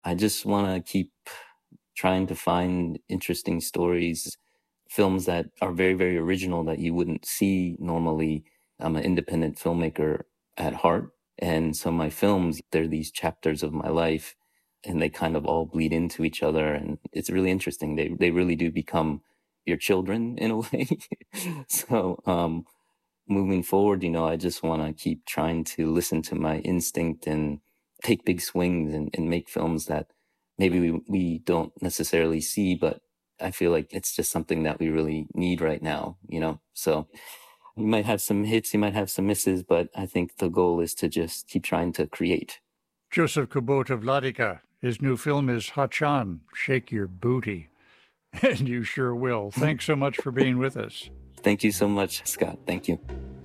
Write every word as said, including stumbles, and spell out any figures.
I just want to keep trying to find interesting stories, films that are very, very original that you wouldn't see normally. I'm an independent filmmaker at heart. And so my films, they're these chapters of my life and they kind of all bleed into each other. And it's really interesting. They, they really do become your children in a way. so, um, moving forward, you know, I just want to keep trying to listen to my instinct and take big swings and, and make films that maybe we, we don't necessarily see, but I feel like it's just something that we really need right now, you know? So you might have some hits, you might have some misses, but I think the goal is to just keep trying to create. Joseph Kubota Vladika. His new film is Hachan, Shake Your Booty. And you sure will. Thanks so much for being with us. Thank you so much, Scott. Thank you.